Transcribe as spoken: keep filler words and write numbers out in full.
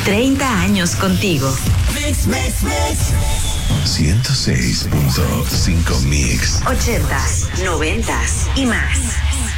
treinta años contigo. Mix, mix, mix. ciento seis punto cinco Mix. ochentas, noventas y más.